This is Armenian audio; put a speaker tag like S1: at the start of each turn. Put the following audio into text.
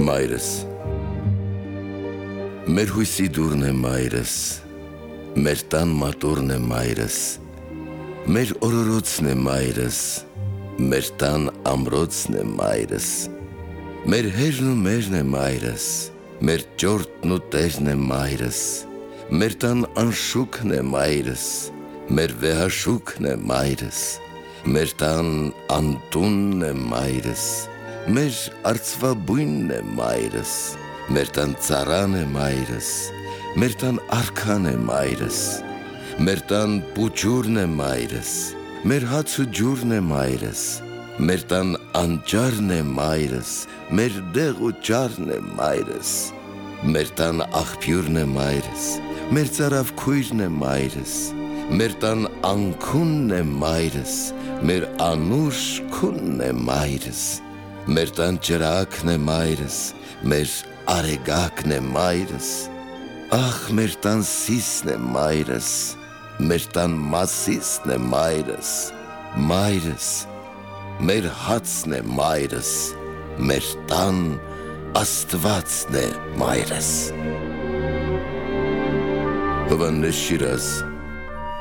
S1: Մայրս Մեր հույսի դուրն է մայրս, մեր տան մատուրն է մայրս, մեր օրորոցն է մայրս, մեր տան ամրոցն է մայրս, մեր հերն ու մերն է մայրս, մեր ճորտն ու տերն է մայրս, մեր տան անշուքն է մայրս, մեր վեհաշուքն է մայրս, մեր տան անտունն է մայրս, մեր արծվաբույնն է մայրս, մեր տան ծառան է մայրս, մեր տան արքան է մայրս, մեր տան պուջուրն է մայրս, մեր հաց ու ջուրն է մայրս, մեր տան անճարն է մայրս, մեր դեղ ու ճարն է մայրս, մեր տան աղբյուրն է մայրս, մեր ծարավ քույրն է մայրս, մեր տան անքունն է մայրս, մեր անուշ քունն է մայրս, մեր տան ջրակն է մայրս, մեր արեգակն է մայրս, ախ մեր տան սիսն է մայրս, մեր տան մասիսն է մայրս, մայրս, մեր հացն է մայրս, մեր տան աստվածն է մայրս։ Հովհաննես Շիրազ